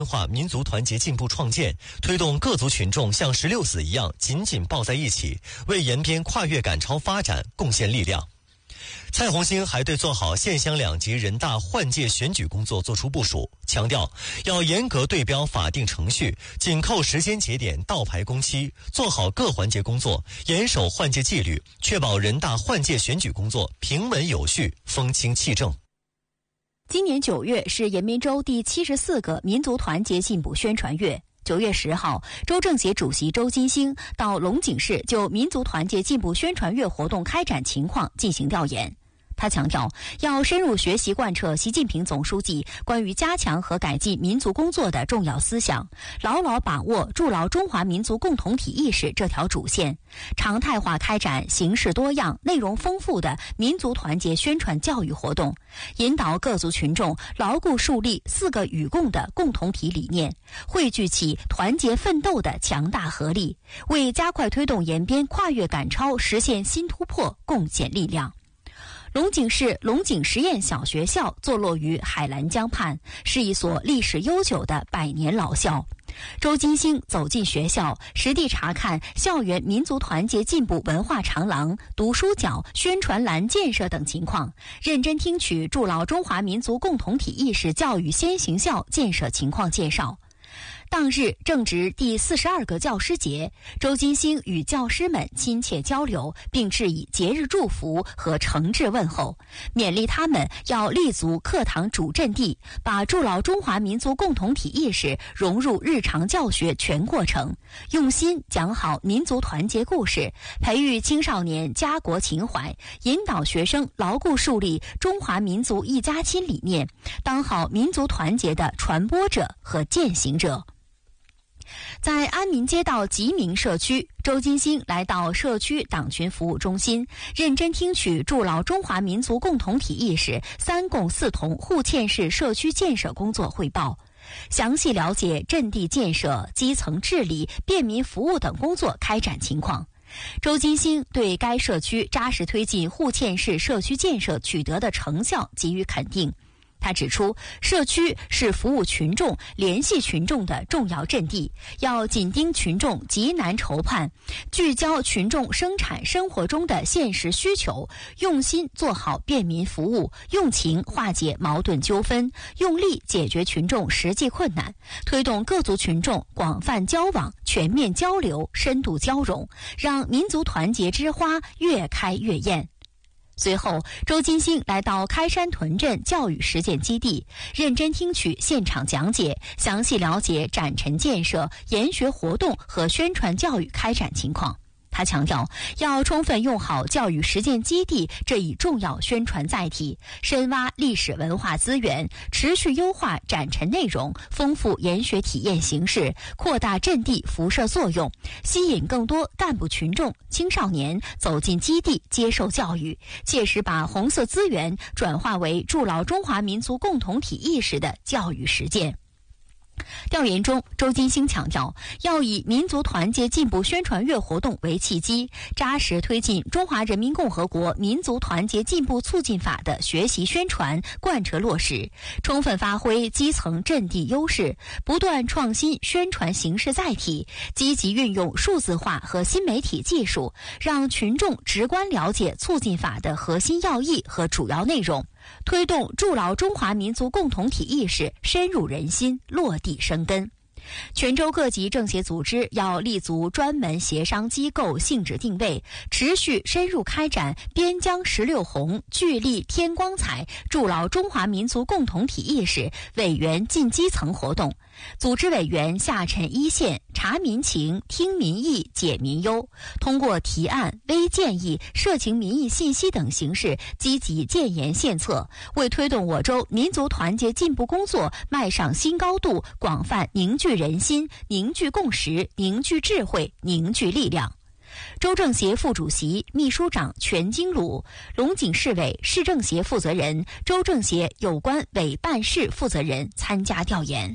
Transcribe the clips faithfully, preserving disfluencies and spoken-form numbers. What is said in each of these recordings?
化民族团结进步创建，推动各族群众像石榴籽一样紧紧抱在一起，为延边跨越赶超发展贡献力量。蔡红星还对做好县乡两级人大换届选举工作作出部署，强调要严格对标法定程序，紧扣时间节点倒排工期，做好各环节工作，严守换届纪律，确保人大换届选举工作平稳有序、风清气正。 今年九月是延边州第七十四个民族团结进步宣传月。九月十号，州政协主席周金星到龙井市就民族团结进步宣传月活动开展情况进行调研。他强调，要深入学习贯彻习近平总书记关于加强和改进民族工作的重要思想，牢牢把握筑牢中华民族共同体意识这条主线，常态化开展形式多样、内容丰富的民族团结宣传教育活动，引导各族群众牢固树立四个与共的共同体理念，汇聚起团结奋斗的强大合力，为加快推动延边跨越赶超、实现新突破贡献力量。龙井市龙井实验小学校坐落于海兰江畔，是一所历史悠久的百年老校。周金星走进学校，实地查看校园民族团结进步文化长廊、读书角、宣传栏建设等情况，认真听取筑牢中华民族共同体意识教育先行校建设情况介绍。当日正值第四十二个教师节，周金星与教师们亲切交流，并致以节日祝福和诚挚问候，勉励他们要立足课堂主阵地，把筑牢中华民族共同体意识融入日常教学全过程，用心讲好民族团结故事，培育青少年家国情怀，引导学生牢固树立中华民族一家亲理念，当好民族团结的传播者和践行者。在安民街道吉民社区，周金星来到社区党群服务中心，认真听取筑牢中华民族共同体意识三共四同户县市社区建设工作汇报，详细了解阵地建设、基层治理、便民服务等工作开展情况。周金星对该社区扎实推进户县市社区建设取得的成效给予肯定。他指出，社区是服务群众、联系群众的重要阵地，要紧盯群众急难愁盼，聚焦群众生产生活中的现实需求，用心做好便民服务，用情化解矛盾纠纷，用力解决群众实际困难，推动各族群众广泛交往、全面交流、深度交融，让民族团结之花越开越艳。随后，周金星来到开山屯镇教育实践基地，认真听取现场讲解，详细了解展陈建设、研学活动和宣传教育开展情况。他强调，要充分用好教育实践基地这一重要宣传载体，深挖历史文化资源，持续优化展陈内容，丰富研学体验形式，扩大阵地辐射作用，吸引更多干部群众、青少年走进基地接受教育，切实把红色资源转化为筑牢中华民族共同体意识的教育实践。调研中，周金星强调，要以民族团结进步宣传月活动为契机，扎实推进《中华人民共和国民族团结进步促进法》的学习宣传贯彻落实，充分发挥基层阵地优势，不断创新宣传形式载体，积极运用数字化和新媒体技术，让群众直观了解促进法的核心要义和主要内容，推动筑牢中华民族共同体意识深入人心、落地生根。全州各级政协组织要立足专门协商机构性质定位，持续深入开展边疆十六红、聚力添光彩、筑牢中华民族共同体意识委员进基层活动。组织委员下沉一线，查民情、听民意、解民忧，通过提案、微建议、社情民意信息等形式，积极建言献策，为推动我州民族团结进步工作迈上新高度，广泛凝聚人心、凝聚共识、凝聚智慧、凝聚力量。州政协副主席、秘书长全金鲁、龙井市委市政协负责人、州政协有关委办事负责人参加调研。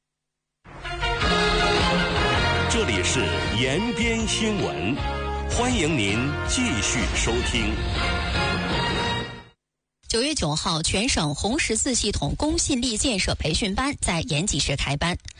这里是延边新闻，欢迎您继续收听。 九月九号，全省红十字系统公信力建设培训班在延吉市开班。